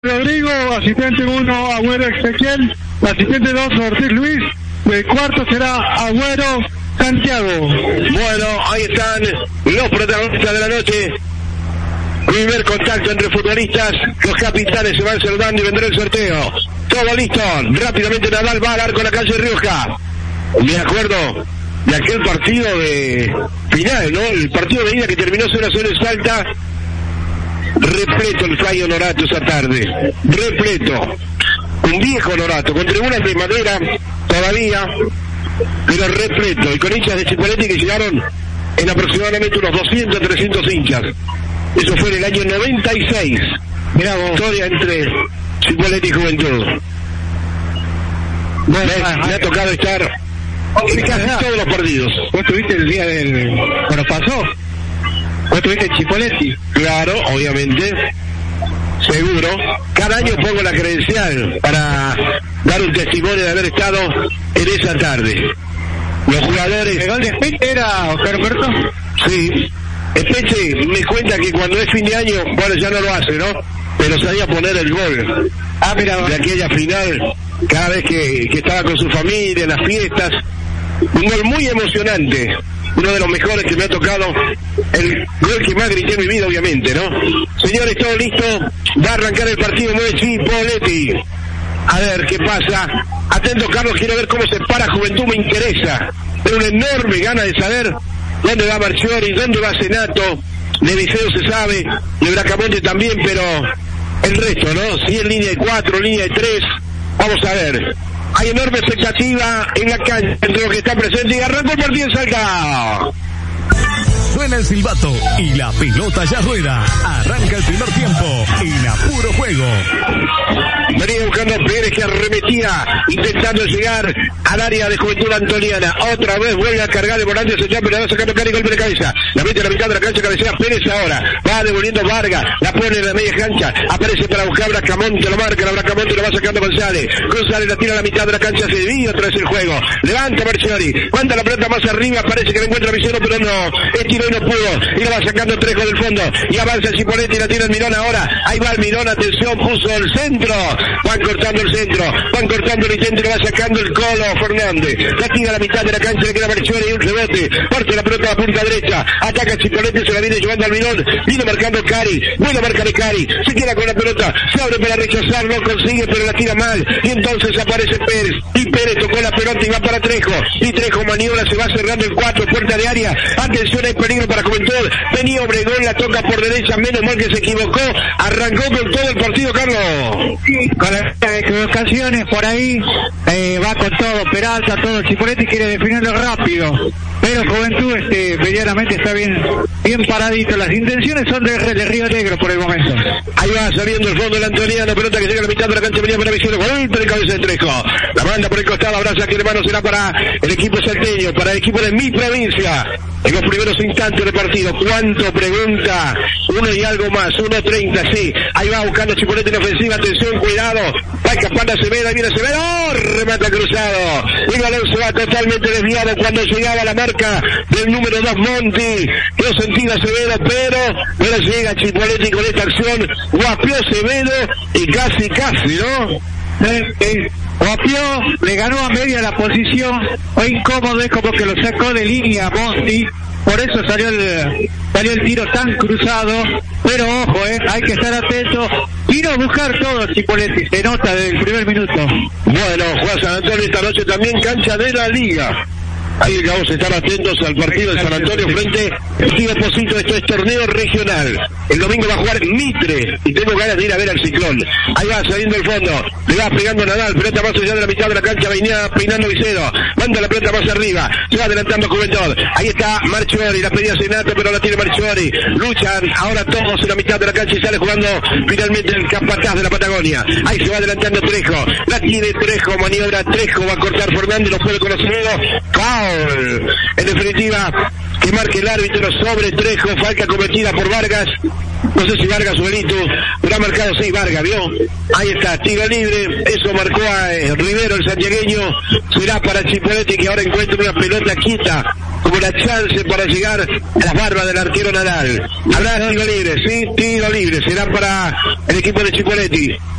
Rodrigo, asistente 1, Agüero Ezequiel, asistente 2, Ortiz Luis, el cuarto será Agüero Santiago. Bueno, ahí están los protagonistas de la noche. Primer contacto entre futbolistas, los capitanes se van saludando y vendrá el sorteo. Todo listo, rápidamente Nadal va al arco de la calle Rioja. Me acuerdo de aquel partido de final, ¿no? El partido de ida que terminó 0-0 en Salta. Repleto el Fray Honorato esa tarde, repleto, un viejo Honorato, con tribunas de madera todavía, pero repleto, y con hinchas de Chipoleti que llegaron en aproximadamente unos 200, 300 hinchas. Eso fue en el año 96. Mirá vos, historia entre Chipoleti y Juventud. Bueno, me ha tocado estar en casi todos los partidos. ¿Vos estuviste el día del... cuando pasó? ¿Vos estuviste en Chipoleti? Claro, obviamente, seguro. Cada año pongo la credencial para dar un testimonio de haber estado en esa tarde. Los jugadores... ¿El gol de Espeche era Oscar Humberto? Sí. Espeche me cuenta que cuando es fin de año, bueno, ya no lo hace, ¿no? Pero sabía poner el gol. Ah, mira. De aquella final, cada vez que estaba con su familia, en las fiestas. Un gol muy emocionante. Uno de los mejores que me ha tocado, el gol que más grité en mi vida, obviamente, ¿no? Señores, todo listo, va a arrancar el partido, mueve Chipoleti. A ver qué pasa. Atento, Carlos, quiero ver cómo se para Juventud, me interesa. Tengo una enorme gana de saber dónde va Marchiori, dónde va Senato. De Liceo se sabe, de Bracamonte también, pero el resto, ¿no? Si en línea de 4, línea de 3, vamos a ver. Hay enorme expectativa en la cancha entre los que están presentes y arrancó el partido en Salta. Suena el silbato y la pelota ya rueda. Arranca el primer tiempo en a puro juego. Venía buscando Pérez que arremetía, intentando llegar al área de Juventud Antoniana. Otra vez vuelve a cargar el volante central, pero va sacando Cari, golpe de cabeza. La mete a la mitad de la cancha, cabecea Pérez ahora. Va devolviendo Vargas, la pone en la media cancha. Aparece para buscar Bracamonte, lo marca, la Bracamonte lo va sacando González. González la tira a la mitad de la cancha, se divide otra vez el juego. Levanta Marchiori, manda la pelota más arriba, parece que le encuentra Viceno, pero no. Estiró y no pudo. Y la va sacando Trejo del fondo. Y avanza el Chipoleti y la tira el Mirón ahora. Ahí va el Mirón, atención, puso el centro. Van cortando el centro, van cortando el intento y lo va sacando el Colo Fernández. La tira a la mitad de la cancha, le queda Marchiori y un rebote. Parte la pelota a la punta derecha. Ataca Chipoleti, se la viene llevando al Mirón. Viene marcando Cari. Buena marca de Cari. Se queda con la pelota. Se abre para rechazar, no consigue, pero la tira mal. Y entonces aparece Pérez. Y Pérez tocó la pelota y va para Trejo. Y Trejo maniobra, se va cerrando el 4, puerta de área. Atención, hay peligro para Juventud. Venía Obregón, la toca por derecha, menos mal que se equivocó. Arrancó con todo el partido, Carlos. Sí, con las equivocaciones por ahí, va con todo, Peralta, todo. Chipoleti quiere definirlo rápido, pero Juventud medianamente está bien paradito. Las intenciones son de Río Negro por el momento. Ahí va saliendo el fondo del Antoniano, pelota que llega a la mitad de la cancha, venía para Vicente, golpe de cabeza de Trejo. La manda por el costado, abraza que hermano será para el equipo salteño, para el equipo de mi provincia. En los primeros instantes del partido, ¿cuánto pregunta? 1 y algo más, 1:30, sí. Ahí va buscando Chipoleti en ofensiva, atención, cuidado. Va escapando Acevedo, ahí viene Acevedo, ¡oh! Remata cruzado. El balón se va totalmente desviado cuando llegaba la marca del número 2, Monti. Quedó sentido Acevedo, pero llega Chipoleti con esta acción. Guapió Acevedo y casi, ¿no? Guapió, le ganó a media la posición, fue incómodo, es como que lo sacó de línea Monti, por eso salió el tiro tan cruzado, pero ojo, hay que estar atento, vino a buscar todo Chipoleti, se nota desde el primer minuto. Bueno, Juan San Antonio esta noche también cancha de la Liga. Ahí vamos a estar atentos al partido de San Antonio frente al Tío Posito. Esto es torneo regional. El domingo va a jugar Mitre y tengo ganas de ir a ver al Ciclón. Ahí va saliendo el fondo, le va pegando Nadal, pelota más allá de la mitad de la cancha, venía peinando Vicedo, manda la pelota más arriba, se va adelantando Juventud. Ahí está Marchiori, la pedía Senato, pero la tiene Marchiori. Luchan ahora todos en la mitad de la cancha y sale jugando finalmente el capataz de la Patagonia. Ahí se va adelantando Trejo, la tiene Trejo, maniobra Trejo, va a cortar Fernández, lo puede con Acevedo. ¡Foul! En definitiva, que marque el árbitro sobre Trejo, falta cometida por Vargas. No sé si Vargas o Benito, pero ha marcado 6 Vargas, ¿vio? Ahí está, tiro libre, eso marcó a Rivero, el santiagueño. Será para Chipoleti, que ahora encuentra una pelota quieta como una chance para llegar a las barbas del arquero Nadal. Habrá tiro libre, sí, tiro libre, será para el equipo de Chipoletti.